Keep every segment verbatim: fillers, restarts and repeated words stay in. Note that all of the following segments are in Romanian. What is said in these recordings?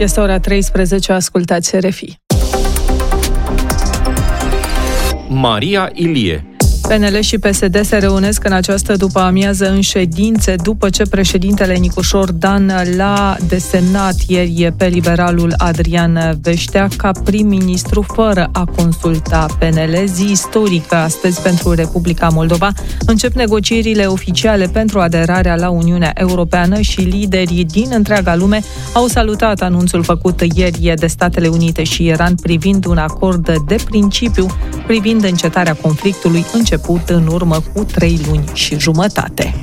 Este ora treisprezece, ascultați R F I. Maria Ilie. P N L și P S D se reunesc în această după-amiază în ședințe după ce președintele Nicușor Dan l-a desemnat ieri pe liberalul Adrian Veștea ca prim-ministru fără a consulta P N L. Zi istorică astăzi pentru Republica Moldova. Încep negocierile oficiale pentru aderarea la Uniunea Europeană și liderii din întreaga lume au salutat anunțul făcut ieri de Statele Unite și Iran privind un acord de principiu privind încetarea conflictului început în urmă cu trei luni și jumătate.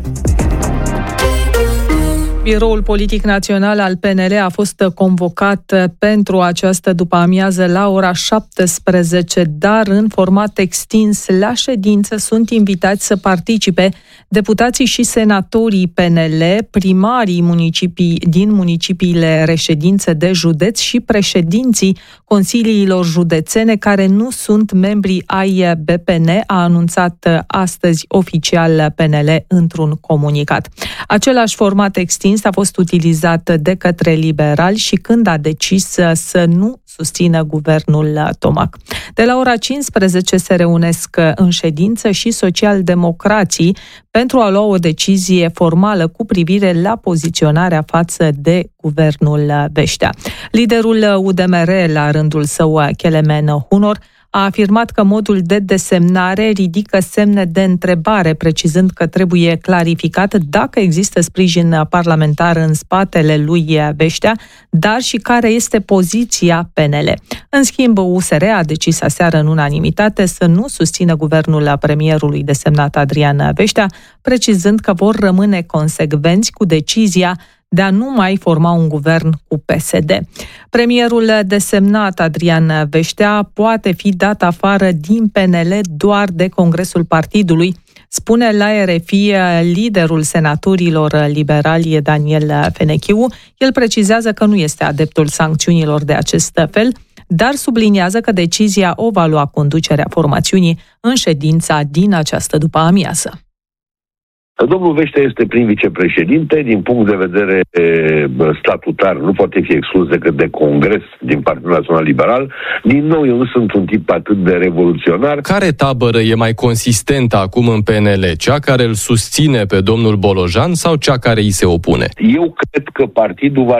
Biroul Politic Național al P N L a fost convocat pentru această după-amiază la ora șaptesprezece, dar în format extins. La ședință sunt invitați să participe deputații și senatorii P N L, primarii municipii din municipiile reședințe de județ și președinții consiliilor județene care nu sunt membri ai B P N, a anunțat astăzi oficial P N L într-un comunicat. Același format extins a fost utilizat de către liberali și când a decis să nu susțină guvernul Tomac. De la ora cincisprezece se reunesc în ședință și socialdemocrații pentru a lua o decizie formală cu privire la poziționarea față de guvernul Veștea. Liderul U D M R, la rândul său, Kelemen Hunor, a afirmat că modul de desemnare ridică semne de întrebare, precizând că trebuie clarificat dacă există sprijin parlamentar în spatele lui Veștea, dar și care este poziția P N L. În schimb, U S R a decis aseară în unanimitate să nu susțină guvernul premierului desemnat Adrian Veștea, precizând că vor rămâne consecvenți cu decizia de a nu mai forma un guvern cu P S D. Premierul desemnat Adrian Veștea poate fi dat afară din P N L doar de Congresul Partidului, spune la R F I liderul senatorilor liberali Daniel Fenechiu. El precizează că nu este adeptul sancțiunilor de acest fel, dar subliniază că decizia o va lua conducerea formațiunii în ședința din această după-amiază. Domnul Veștea este prim vicepreședinte, din punct de vedere statutar nu poate fi exclus decât de Congres din Partidul Național Liberal. Din nou, eu nu sunt un tip atât de revoluționar. Care tabără e mai consistentă acum în P N L? Cea care îl susține pe domnul Bolojan sau cea care îi se opune? Eu cred că partidul va